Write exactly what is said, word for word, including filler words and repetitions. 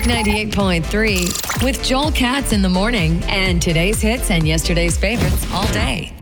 ninety-eight point three with Joel Katz in the morning and today's hits and yesterday's favorites all day.